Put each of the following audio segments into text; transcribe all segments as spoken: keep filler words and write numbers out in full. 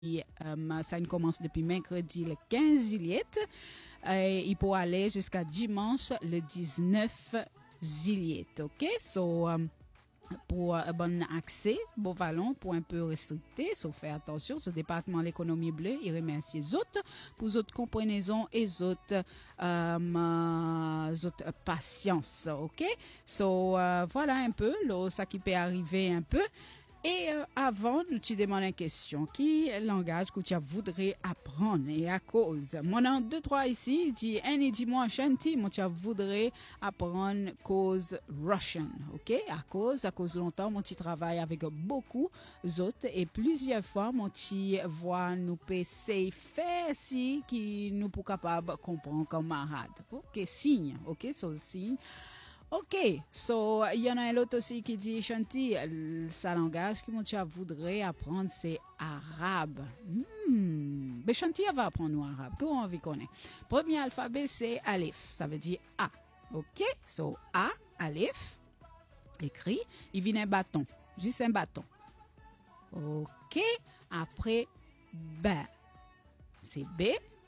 Um, ça commence depuis mercredi le quinze juillet. Et il peut aller jusqu'à dimanche le dix-neuf juillet. OK? So, um, pour un bon accès, bon vallon, pour un peu restricté, so fait attention, ce département de l'économie bleue, il remercie les autres pour les autres comprenaisons et les autres, um, uh, les autres patience. OK? So, uh, voilà un peu, là, ça qui peut arriver un peu. Et euh, avant, nous te demandons une question. Qui est le langage que tu voudrais apprendre et à cause? Mon nom deux, trois ici dit, un dis-moi, Shanti, moi tu voudrais apprendre cause Russian, ok? À cause, à cause longtemps, moi tu travailles avec beaucoup d'autres et plusieurs fois, moi tu vois nous P C faire si qui nous pour capable comprendre comme camarade. Ok, signe, ok, so signe. OK, so il y en a un autre aussi qui dit Shanti, sa langage que mon tu voudrais apprendre c'est arabe. Hmm, mais Shanti va apprendre arabe. Comment on veut connaître? Premier alphabet c'est alif, ça veut dire A. OK, so A, alif, écrit, il vient un bâton, juste un bâton. OK, après B, c'est B.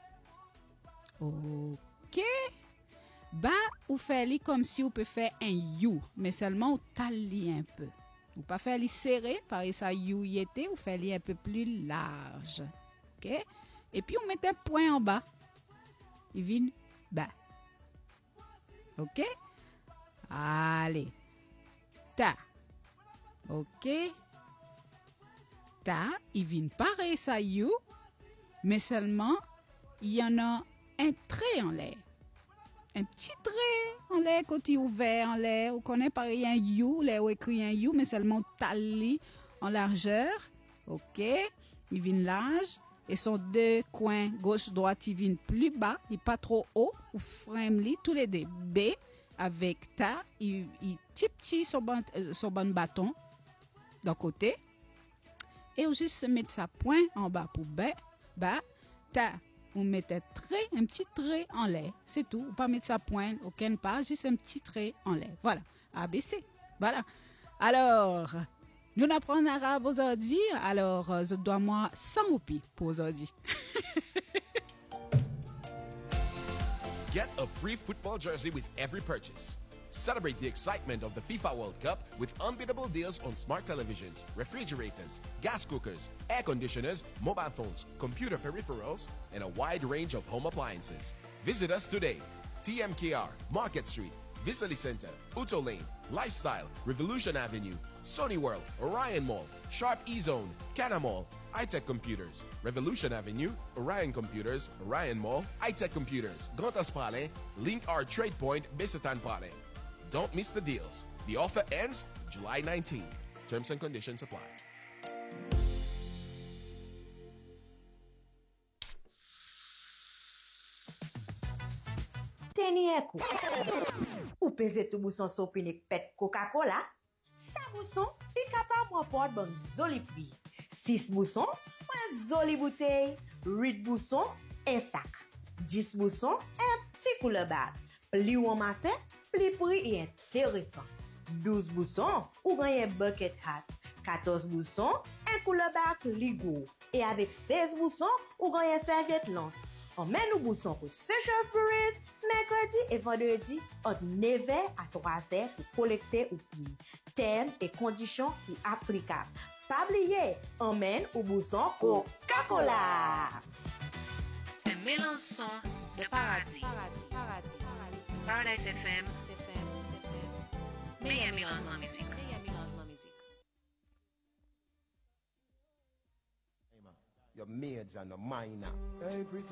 OK. Ba ou faire li comme si ou peut faire un you, mais seulement ou tali un peu. Ou pas faire li serré, par ça you y était, ou faire li un peu plus large. OK? Et puis on met un point en bas. Il vient ba. OK? Allez. Ta. OK? Ta, il vient pareil ça you, mais seulement il y en a un trait en l'air. Un petit trait en l'air, côté ouvert en l'air, on connaît pareil un you, là où écrit un you, mais seulement tali en largeur, ok, il vient large, et son deux coins gauche-droite, il vient plus bas, il pas trop haut, ou frame-li, tous les deux, B, avec ta, il, il petit petit son bon, euh, son bon bâton, d'un côté, et ou juste mettre sa pointe en bas pour B, bas, ta, on met un trait, un petit trait en l'air. C'est tout. Ou pas mettre sa pointe, aucune part, juste un petit trait en l'air. Voilà. A B C. Voilà. Alors, nous apprenons arabe aujourd'hui. Alors, je dois moi cent roupies pour aujourd'hui. Get a free football jersey with every purchase. Celebrate the excitement of the FIFA World Cup with unbeatable deals on smart televisions, refrigerators, gas cookers, air conditioners, mobile phones, computer peripherals, and a wide range of home appliances. Visit us today. T M K R, Market Street, Vicily Center, Uto Lane, Lifestyle, Revolution Avenue, Sony World, Orion Mall, Sharp E-Zone, Cana Mall, iTech Computers, Revolution Avenue, Orion Computers, Orion Mall, iTech Computers, Gontas Palais, Link R Trade Point, Besetan Palais. Don't miss the deals. The offer ends July nineteenth. Terms and conditions apply. Tenieku. Ou peze tout bousson sopinik pet Coca-Cola? Sa bousson, pi kapab wapot bon zoli pri. Six bousson, un zoli bouteille. Huit bousson, un sac. Dix bousson, un petit couleur bag. Pli ou masse, pli pri et intéressant. Douze boussons, ou gagne bucket hat. Quatorze boussons, un couleur bag ligo. Et avec seize boussons, ou gagne serviette lance. On met nos boussons pour Seychelles Breweries, mercredi et vendredi, entre neuf heures à trois heures pour collecter ou prix. Thème et conditions pour applicables. Pas oublier, emmène au bousson Coca-Cola. Un mélange son de paradis. Paradise F M. Meilleur mélange en musique. Your major, no minor. Hey, pretty